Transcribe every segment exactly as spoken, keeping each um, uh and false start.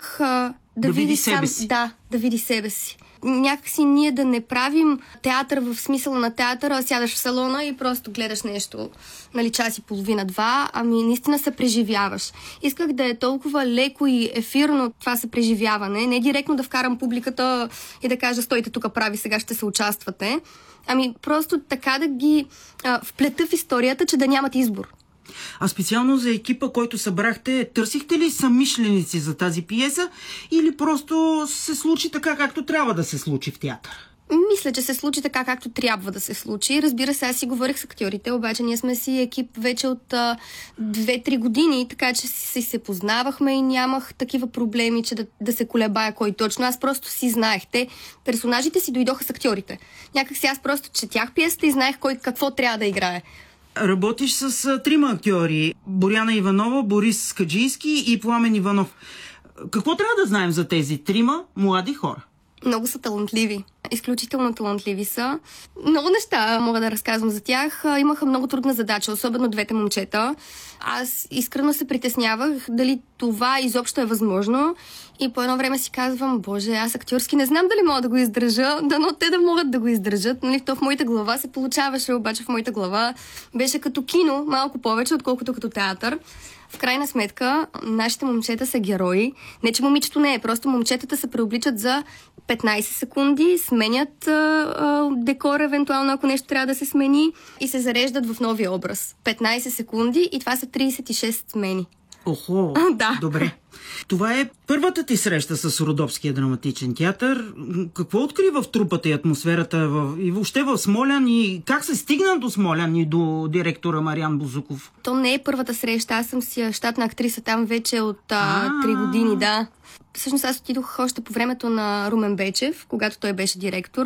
исках а, да, да види види сам, себе си. Да, да види себе си. Някакси ние да не правим театър в смисъла на театъра, сядаш в салона и просто гледаш нещо, нали, час и половина-два, ами наистина се преживяваш. Исках да е толкова леко и ефирно това съпреживяване, не директно да вкарам публиката и да кажа: стойте тук прави, сега ще се участвате. Ами просто така да ги а, вплета в историята, че да нямат избор. А специално за екипа, който събрахте, търсихте ли съмишленици за тази пиеса или просто се случи така, както трябва да се случи в театър? Мисля, че се случи така, както трябва да се случи. Разбира се, аз си говорих с актьорите, обаче ние сме си екип вече от а, две-три години, така че си се познавахме и нямах такива проблеми, че да, да се колебая кой точно. Аз просто си знаех. Те, персонажите си дойдоха с актьорите. Някак си аз просто четях пиесата и знаех кой какво трябва да играе. Работиш с а, трима актьори. Боряна Иванова, Борис Каджийски и Пламен Иванов. Какво трябва да знаем за тези трима млади хора? Много са талантливи. Изключително талантливи са. Много неща мога да разказвам за тях. Имаха много трудна задача, особено двете момчета. Аз искрено се притеснявах дали това изобщо е възможно. И по едно време си казвам: боже, аз актьорски не знам дали мога да го издържа, дано те да могат да го издържат. Нали, то в моята глава се получаваше, обаче в моята глава беше като кино, малко повече, отколкото като театър. В крайна сметка, нашите момчета са герои. Не, че момичето не е, просто момчетата се преобличат за петнайсет секунди, сменят а, а, декор, евентуално, ако нещо трябва да се смени, и се зареждат в новия образ. петнайсет секунди и това са трийсет и шест смени. Охо, да. Добре. Това е първата ти среща с Родопския драматичен театър. Какво откри в трупата и атмосферата в, и въобще в Смолян, и как се стигна до Смолян и до директора Мариан Бозуков? То не е първата среща. Аз съм си щатна актриса там вече от три години, да. Всъщност аз отидох още по времето на Румен Бечев, когато той беше директор.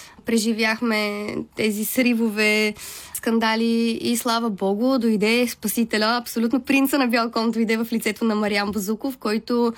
Преживяхме тези сривове, скандали и слава богу, дойде спасителя, абсолютно принца на бял кон, дойде в лицето на Мариан Бозуков, който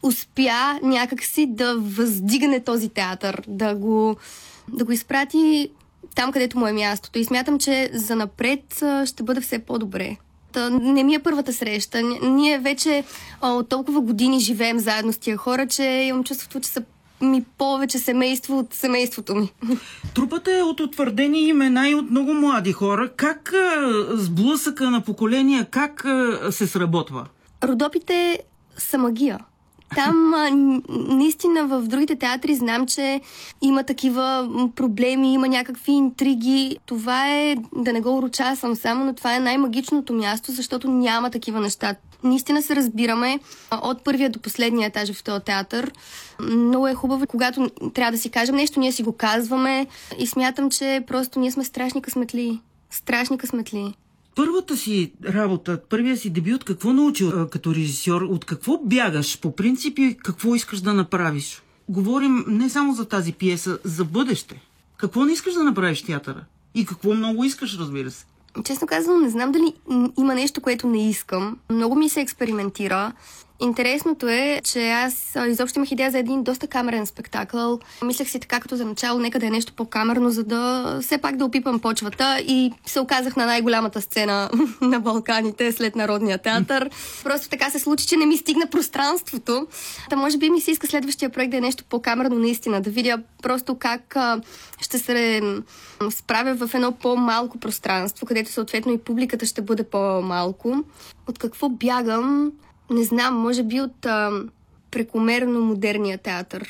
успя някакси да въздигне този театър, да го, да го изпрати там, където му е мястото. И смятам, че занапред ще бъде все по-добре. Не ми е първата среща. Ние вече от толкова години живеем заедно с тия хора, че имам чувството, че са ми повече семейство от семейството ми. Трупата е от утвърдени имена и от много млади хора. Как сблъсъка на поколения, как се сработва? Родопите са магия. Там а, наистина в другите театри знам, че има такива проблеми, има някакви интриги. Това е, да не го урочасвам само, но това е най-магичното място, защото няма такива неща. Наистина се разбираме от първия до последния етаж в този театър. Много е хубаво, когато трябва да си кажем нещо, ние си го казваме и смятам, че просто ние сме страшни късметли. Страшни късметли. Първата си работа, първия си дебют, какво научил като режисьор? От какво бягаш по принцип и какво искаш да направиш? Говорим не само за тази пиеса, за бъдеще. Какво не искаш да направиш в театъра? И какво много искаш, разбира се? Честно казвам, не знам дали има нещо, което не искам. Много ми се експериментира. Интересното е, че аз изобщо имах идея за един доста камерен спектакъл. Мислех си така като за начало, нека да е нещо по-камерно, за да все пак да опипам почвата, и се оказах на най-голямата сцена на Балканите след Народния театър. Просто така се случи, че не ми стигна пространството. Та може би ми се иска следващия проект да е нещо по-камерно наистина, да видя просто как а, ще се справя в едно по-малко пространство, където съответно и публиката ще бъде по-малко. От какво бягам? Не знам, може би от а, прекомерно модерния театър.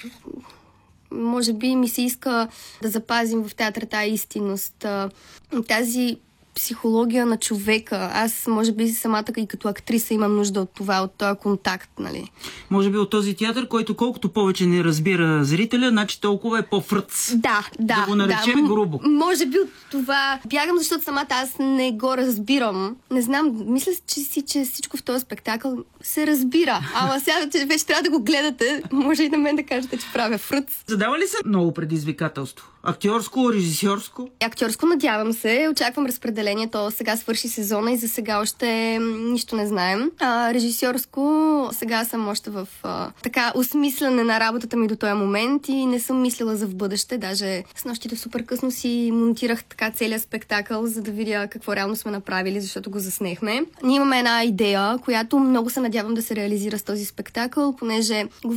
Може би ми се иска да запазим в театъра тази истинност, а, тази психология на човека. Аз, може би, самата и като актриса имам нужда от това, от този контакт, нали? Може би от този театър, който колкото повече не разбира зрителя, значи толкова е по-фръц. Да, да. Да го наречем да. грубо. Може би от това бягам, защото самата аз не го разбирам. Не знам, мисля че си, че всичко в този спектакъл се разбира. Ама сега, че вече трябва да го гледате, може и на мен да кажете, че правя фръц. Задава ли се много предизвикателство? Актьорско, режисьорско? Актьорско, надявам се. Очаквам разпределението. Сега свърши сезона и за сега още нищо не знаем. А, режисьорско, сега съм още в а, така осмислене на работата ми до този момент и не съм мислила за в бъдеще. Даже с нощите супер късно си монтирах така целият спектакъл, за да видя какво реално сме направили, защото го заснехме. Ние имаме една идея, която много се надявам да се реализира с този спектакъл, понеже